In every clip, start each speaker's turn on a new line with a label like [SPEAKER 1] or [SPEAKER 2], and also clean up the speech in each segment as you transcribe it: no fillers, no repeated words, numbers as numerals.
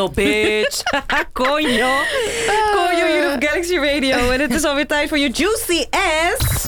[SPEAKER 1] Conjo, bitch. Conjo, jullie op Galaxy Radio. En het is alweer tijd voor je Juicy Ass.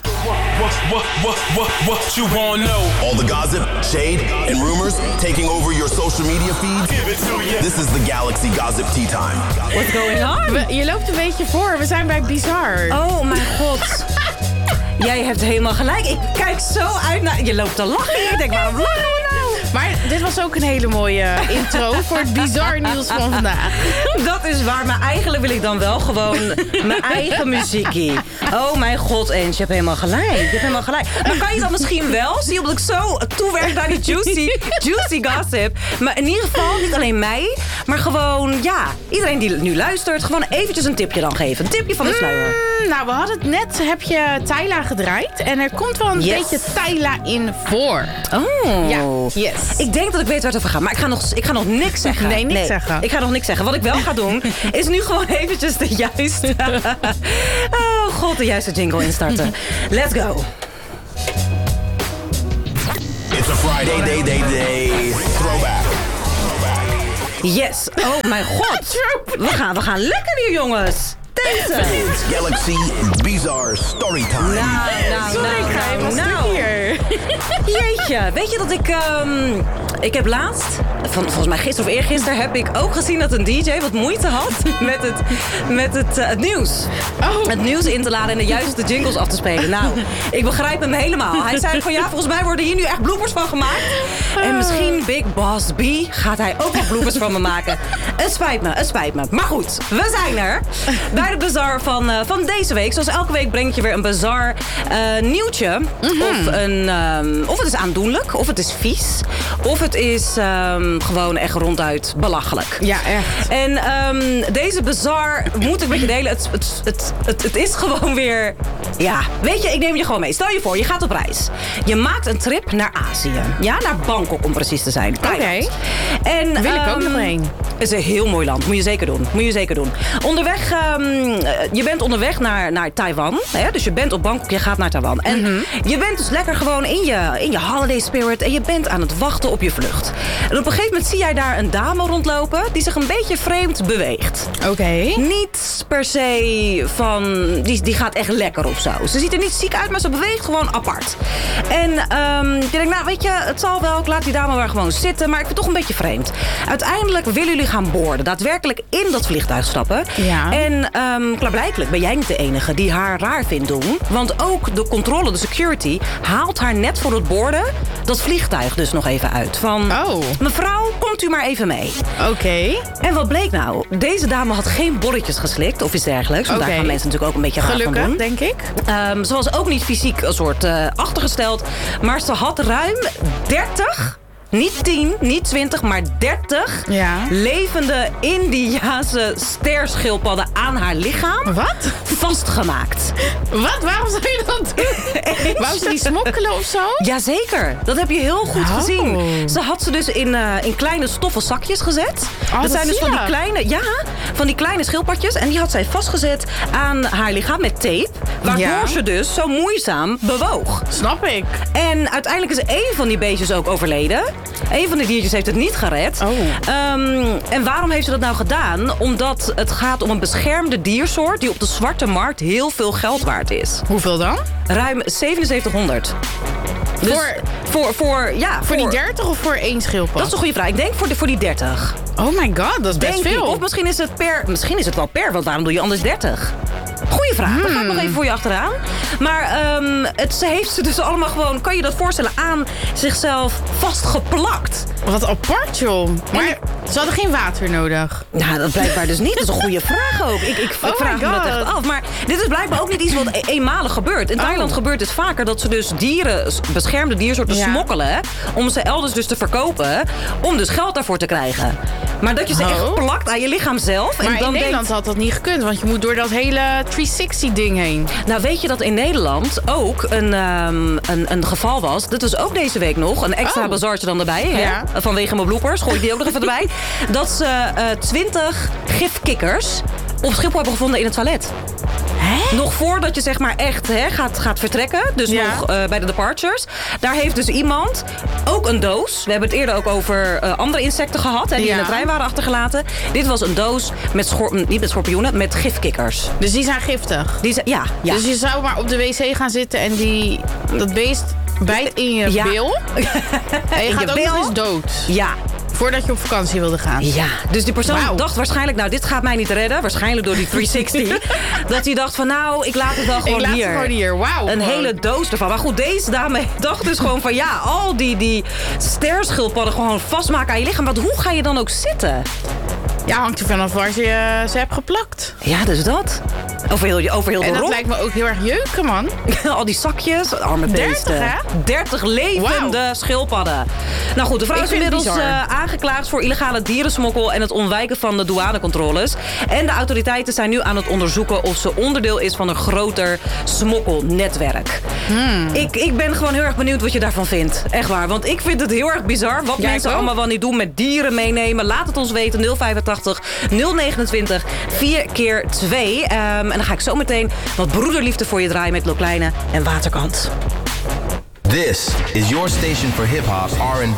[SPEAKER 2] What you wanna know?
[SPEAKER 3] All the gossip, shade, and rumors taking over your social media feed. This is the Galaxy Gossip Tea Time.
[SPEAKER 1] What's going on?
[SPEAKER 4] Je loopt een beetje voor. We zijn bij Bizar.
[SPEAKER 1] Oh mijn god. Jij hebt helemaal gelijk. Ik kijk zo uit naar... Je loopt te lachen. Ik denk, waarom lachen we nou?
[SPEAKER 4] Maar dit was ook een hele mooie intro voor het Bizar nieuws van vandaag.
[SPEAKER 1] Dat is waar, maar eigenlijk wil ik dan wel gewoon mijn eigen muziekie. Oh mijn god, Ens, je hebt helemaal gelijk. Maar kan je dan misschien wel, zie je, omdat ik zo toewerk naar die juicy gossip. Maar in ieder geval, niet alleen mij, maar gewoon, ja, iedereen die nu luistert, gewoon eventjes een tipje dan geven. Een tipje van de sluier.
[SPEAKER 4] Nou, we hadden het net, heb je Tyla gedraaid. En er komt wel een beetje Tyla in voor.
[SPEAKER 1] Oh.
[SPEAKER 4] Ja, yes.
[SPEAKER 1] Ik denk dat ik weet waar het over gaat, maar ik ga nog niks zeggen.
[SPEAKER 4] Nee, niks zeggen.
[SPEAKER 1] Ik ga nog niks zeggen. Wat ik wel ga doen, is nu gewoon eventjes de juiste... Oh god, de juiste jingle instarten. Let's go.
[SPEAKER 3] It's a Friday, day. Throwback.
[SPEAKER 1] Yes. Oh mijn god. We gaan lekker hier, jongens. Deze.
[SPEAKER 3] It's Galaxy Bizarre Storytime.
[SPEAKER 4] Sorry, ik ga helemaal stuk hier.
[SPEAKER 1] Jeetje, weet je dat ik heb laatst, volgens mij gisteren of eergisteren, heb ik ook gezien dat een DJ wat moeite had met het nieuws.
[SPEAKER 4] Oh.
[SPEAKER 1] Het nieuws in te laden en de juiste jingles af te spelen. Nou, ik begrijp hem helemaal. Hij zei van ja, volgens mij worden hier nu echt bloopers van gemaakt. En misschien Big Boss B gaat hij ook nog bloopers van me maken. Het spijt me. Maar goed, we zijn er. Bij de Bizar van deze week. Zoals elke week breng ik je weer een bizar nieuwtje. Of het is aandoenlijk, of het is vies. Of het is gewoon echt ronduit belachelijk.
[SPEAKER 4] Ja, echt.
[SPEAKER 1] En deze bizar moet ik met je delen. Het is gewoon weer... Ja, weet je, ik neem je gewoon mee. Stel je voor, je gaat op reis. Je maakt een trip naar Azië. Ja, naar Bangkok om precies te zijn.
[SPEAKER 4] Oké.
[SPEAKER 1] En
[SPEAKER 4] wil ik ook nog heen.
[SPEAKER 1] Het is een heel mooi land. Moet je zeker doen. Onderweg, je bent onderweg naar Taiwan. Hè? Dus je bent op Bangkok, je gaat naar Taiwan. En je bent dus lekker gewoon in je holiday spirit. En je bent aan het wachten op je vlucht. En op een gegeven moment zie jij daar een dame rondlopen die zich een beetje vreemd beweegt.
[SPEAKER 4] Oké.
[SPEAKER 1] Niet per se van... Die gaat echt lekker of zo. Ze ziet er niet ziek uit, maar ze beweegt gewoon apart. En je denkt, nou weet je, het zal wel. Ik laat die dame maar gewoon zitten. Maar ik vind het toch een beetje vreemd. Uiteindelijk willen jullie gaan boorden. Daadwerkelijk in dat vliegtuig stappen.
[SPEAKER 4] Ja.
[SPEAKER 1] En klaarblijkelijk ben jij niet de enige die haar raar vindt doen. Want ook de controle, de security, haalt haar net voor het boorden dat vliegtuig dus nog even uit. Van, mevrouw, komt u maar even mee.
[SPEAKER 4] Oké.
[SPEAKER 1] En wat bleek nou? Deze dame had geen bolletjes geslikt of iets dergelijks. Want daar gaan mensen natuurlijk ook een beetje raar van doen.
[SPEAKER 4] Gelukkig, denk ik.
[SPEAKER 1] Ze was ook niet fysiek een soort achtergesteld. Maar ze had ruim 30... Niet 10, niet 20, maar 30 levende Indiase sterschildpadden aan haar lichaam.
[SPEAKER 4] Wat?
[SPEAKER 1] Vastgemaakt.
[SPEAKER 4] Wat? Waarom zou je dat doen? Wou ze die smokkelen of zo?
[SPEAKER 1] Jazeker, dat heb je heel goed gezien. Ze had ze dus in kleine stoffen zakjes gezet. Dat zijn dus van die kleine schildpadjes. En die had zij vastgezet aan haar lichaam met tape. Waardoor ze dus zo moeizaam bewoog.
[SPEAKER 4] Snap ik.
[SPEAKER 1] En uiteindelijk is één van die beestjes ook overleden. Een van de diertjes heeft het niet gered. En waarom heeft ze dat nou gedaan? Omdat het gaat om een beschermde diersoort die op de zwarte markt heel veel geld waard is.
[SPEAKER 4] Hoeveel dan?
[SPEAKER 1] Ruim 7700. Dus voor
[SPEAKER 4] die 30 of voor één schildpad?
[SPEAKER 1] Dat is een goede vraag. Ik denk voor die 30.
[SPEAKER 4] Oh my god, dat is best veel.
[SPEAKER 1] Of misschien is het wel per, want waarom doe je anders 30? Goeie vraag. Dat ga ik nog even voor je achteraan. Maar ze heeft ze dus allemaal gewoon, kan je dat voorstellen, aan zichzelf vastgeplakt.
[SPEAKER 4] Wat apart, joh. Maar ze hadden geen water nodig.
[SPEAKER 1] Nou, dat blijkbaar dus niet. Dat is een goede vraag ook. Ik vraag me dat echt af. Maar dit is blijkbaar ook niet iets wat eenmalig gebeurt. In Thailand gebeurt het vaker dat ze dus beschermde diersoorten smokkelen. Om ze elders dus te verkopen. Om dus geld daarvoor te krijgen. Maar dat je ze echt plakt aan je lichaam zelf.
[SPEAKER 4] Maar
[SPEAKER 1] en dan
[SPEAKER 4] in Nederland had dat niet gekund. Want je moet door dat hele 360-ding heen.
[SPEAKER 1] Nou, weet je dat in Nederland ook een geval was. Dat was ook deze week nog. Een extra bazartje dan erbij.
[SPEAKER 4] Ja.
[SPEAKER 1] Vanwege mijn bloopers. Gooi ik die ook nog even erbij. Dat ze 20 gifkikkers op Schiphol hebben gevonden in het toilet.
[SPEAKER 4] Hè?
[SPEAKER 1] Nog voordat je zeg maar echt gaat vertrekken. Dus nog bij de departures. Daar heeft dus iemand ook een doos. We hebben het eerder ook over andere insecten gehad. Hè, die in de trein waren achtergelaten. Dit was een doos met niet met schorpioenen, met gifkikkers.
[SPEAKER 4] Dus die zijn giftig?
[SPEAKER 1] Ja.
[SPEAKER 4] Dus je zou maar op de wc gaan zitten en dat beest bijt in je bil. En je gaat ook nog eens dood.
[SPEAKER 1] Ja.
[SPEAKER 4] Voordat je op vakantie wilde gaan.
[SPEAKER 1] Ja, dus die persoon dacht waarschijnlijk, nou, dit gaat mij niet redden. Waarschijnlijk door die 360. Dat hij dacht van, nou, ik laat het wel gewoon hier.
[SPEAKER 4] Ik laat het gewoon hier, wauw.
[SPEAKER 1] Een hele doos ervan. Maar goed, deze dame dacht dus gewoon van, ja, al die sterschildpadden gewoon vastmaken aan je lichaam. Hoe ga je dan ook zitten?
[SPEAKER 4] Ja, hangt er vanaf waar je ze hebt geplakt.
[SPEAKER 1] Ja, dus dat. Over heel de
[SPEAKER 4] En dat lijkt me ook heel erg jeuken, man.
[SPEAKER 1] Al die zakjes, arme beesten.
[SPEAKER 4] 30, hè?
[SPEAKER 1] 30 levende schildpadden. Nou goed, de vrouw is inmiddels aangeklaagd voor illegale dierensmokkel en het ontwijken van de douanecontroles. En de autoriteiten zijn nu aan het onderzoeken of ze onderdeel is van een groter smokkelnetwerk. Ik ben gewoon heel erg benieuwd wat je daarvan vindt. Echt waar, want ik vind het heel erg bizar wat mensen allemaal wel niet doen met dieren meenemen. Laat het ons weten, 085 029 4x2. En dan ga ik zo meteen wat broederliefde voor je draaien met Loklijne en Waterkant.
[SPEAKER 3] This is your station for hip-hop, R&B,